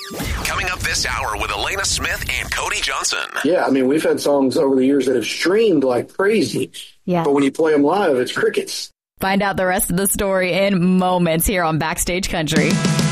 Coming up this hour with Elena Smith and Cody Johnson. Yeah, I mean, we've had songs over the years that have streamed like crazy. Yeah. But when you play them live, it's crickets. Find out the rest of the story in moments here on Backstage Country.